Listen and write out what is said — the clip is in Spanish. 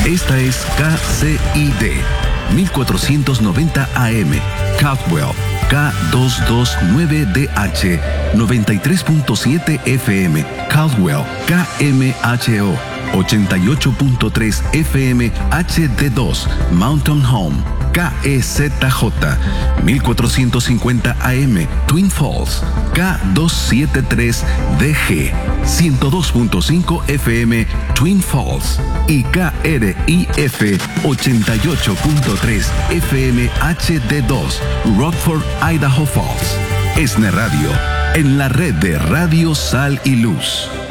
Esta es KCID 1490 AM, Caldwell, K229DH, 93.7 FM, Caldwell, KMHO, 88.3 FM, HD2, Mountain Home, KEZJ, 1450 AM, Twin Falls, K273DG, 102.5 FM, Twin Falls, y KRIF 88.3 FM HD2, Rockford, Idaho Falls. ESNE Radio, en la red de Radio Sal y Luz.